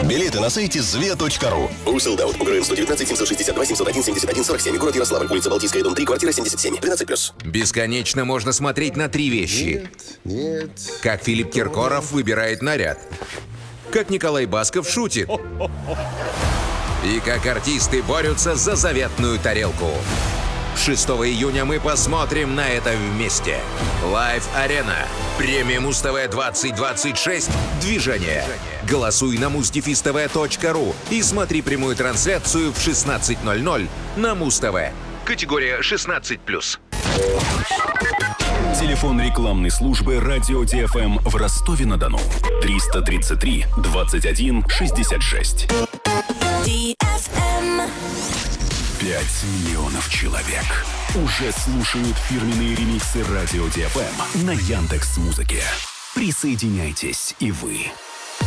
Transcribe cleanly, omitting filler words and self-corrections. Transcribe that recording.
Билеты на сайте zve.ru. Sold-out. УГРН 119 762 701 71 47. Город Ярославль. Улица Балтийская, дом 3, квартира 77. 13+. Бесконечно можно смотреть на три вещи. Нет. Как Филипп Киркоров выбирает наряд. Как Николай Басков шутит. И как артисты борются за заветную тарелку. 6 июня мы посмотрим на это вместе. Live Arena. Премия Муз-ТВ 2026. Движение. Голосуй на muztv.tv.ru и смотри прямую трансляцию в 16:00 на Муз-ТВ. Категория 16+. Телефон рекламной службы «Радио ТФМ» в Ростове-на-Дону. 333 21 66. 5 миллионов человек уже слушают фирменные ремиксы «Радио ТФМ» на Яндекс.Музыке. Присоединяйтесь и вы.